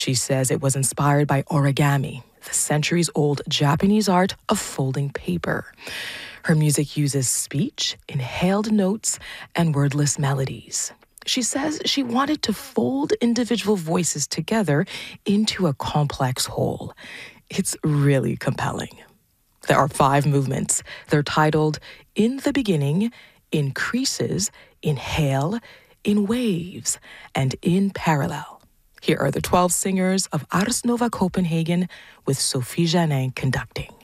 She says it was inspired by origami, the centuries-old Japanese art of folding paper. Her music uses speech, inhaled notes, and wordless melodies. She says she wanted to fold individual voices together into a complex whole. It's really compelling. There are 5 movements. They're titled In the Beginning, In Creases, Inhale, In Waves, and In Parallel. Here are the 12 singers of Ars Nova Copenhagen with Sophie Janin conducting.